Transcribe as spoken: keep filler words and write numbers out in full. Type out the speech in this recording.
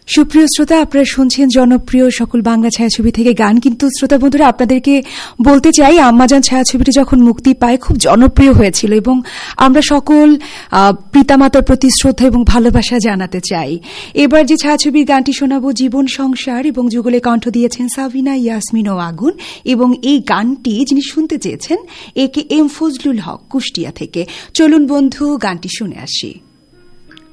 সুপ্রিয় শ্রোতা, আপনারা শুনছেন জনপ্রিয় সকল বাংলা ছায়াছবি থেকে গান। কিন্তু শ্রোতা বন্ধুরা, আপনাদেরকে বলতে চাই, আম্মাজান ছায়াছবিটি যখন মুক্তি পায় খুব জনপ্রিয় হয়েছিল এবং আমরা সকল পিতামাতার প্রতি শ্রদ্ধা এবং ভালোবাসা জানাতে চাই। এবার যে ছায়াছবির গানটি শোনাবো জীবন সংসার, এবং যুগলে কণ্ঠ দিয়েছেন সাবিনা, ইয়াসমিন ও আগুন। এবং এই গানটি যিনি শুনতে চেয়েছেন এ কে এম ফজলুল হক, কুষ্টিয়া থেকে। চলুন বন্ধু, গানটি শুনে আসি।